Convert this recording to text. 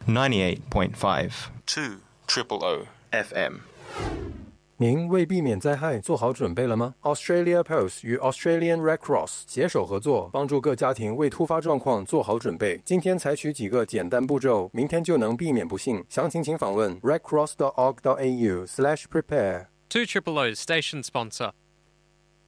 98.5 2 O FM。 您为避免灾害做好准备了吗？ Australia Post 与 Australian Red Cross 携手合作，帮助各家庭为突发状况做好准备。今天采取几个简单步骤，明天就能避免不幸。详情请访问 redcross.org.au/prepare。 2 O's station sponsor.